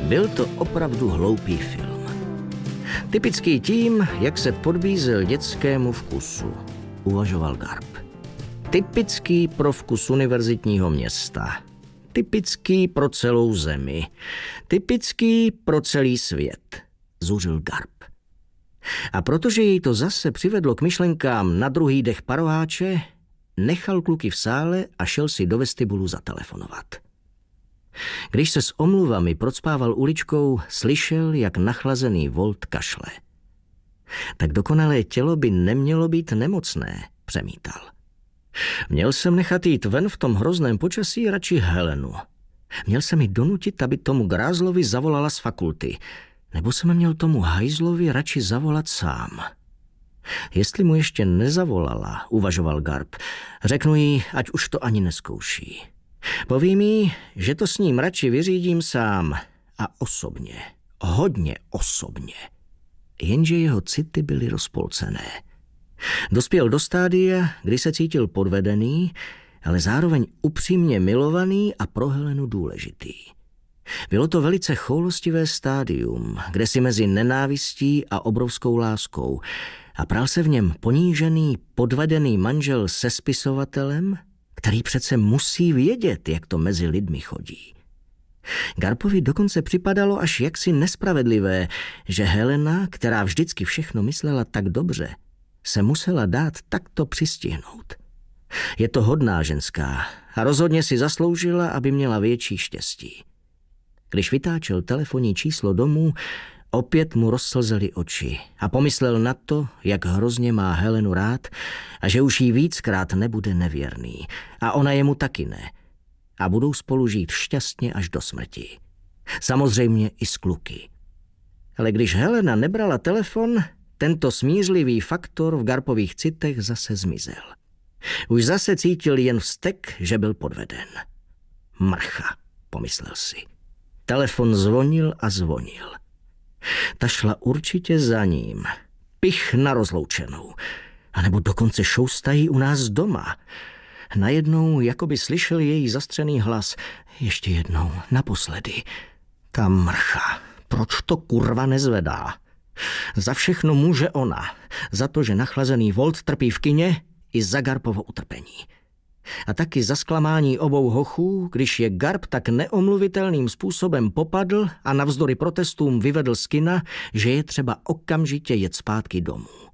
Byl to opravdu hloupý film. Typický tím, jak se podbízel dětskému vkusu, uvažoval Garb. Typický pro vkus univerzitního města. Typický pro celou zemi. Typický pro celý svět, zuřil Garb. A protože jej to zase přivedlo k myšlenkám na druhý dech paroháče, nechal kluky v sále a šel si do vestibulu zatelefonovat. Když se s omluvami procpával uličkou, slyšel, jak nachlazený Volt kašle. Tak dokonalé tělo by nemělo být nemocné, přemítal. Měl jsem nechat jít ven v tom hrozném počasí radši Helenu. Měl jsem ji donutit, aby tomu Grázlovi zavolala z fakulty. Nebo jsem měl tomu hajzlovi radši zavolat sám. Jestli mu ještě nezavolala, uvažoval Garb, řeknu jí, ať už to ani neskouší. Povím jí, že to s ním radši vyřídím sám a osobně, hodně osobně. Jenže jeho city byly rozpolcené. Dospěl do stádia, kdy se cítil podvedený, ale zároveň upřímně milovaný a pro Helenu důležitý. Bylo to velice choulostivé stádium, kde si mezi nenávistí a obrovskou láskou a pral se v něm ponížený, podvedený manžel se spisovatelem, který přece musí vědět, jak to mezi lidmi chodí. Garpovi dokonce připadalo až jaksi nespravedlivé, že Helena, která vždycky všechno myslela tak dobře, se musela dát takto přistihnout. Je to hodná ženská a rozhodně si zasloužila, aby měla větší štěstí. Když vytáčel telefonní číslo domů, opět mu rozslzely oči a pomyslel na to, jak hrozně má Helenu rád a že už jí víckrát nebude nevěrný. A ona jemu taky ne. A budou spolu žít šťastně až do smrti. Samozřejmě i s kluky. Ale když Helena nebrala telefon, tento smířlivý faktor v Garpových citech zase zmizel. Už zase cítil jen vztek, že byl podveden. Mrcha, pomyslel si. Telefon zvonil a zvonil. Ta šla určitě za ním. Pich na rozloučenou. A nebo dokonce šoustají u nás doma. Najednou jakoby slyšel její zastřený hlas. Ještě jednou, naposledy. Ta mrcha, proč to kurva nezvedá? Za všechno může ona. Za to, že nachlazený Volt trpí v kině, i za Garpovo utrpení. A taky za zklamání obou hochů, když je Garb tak neomluvitelným způsobem popadl a navzdory protestům vyvedl z kina, že je třeba okamžitě jet zpátky domů.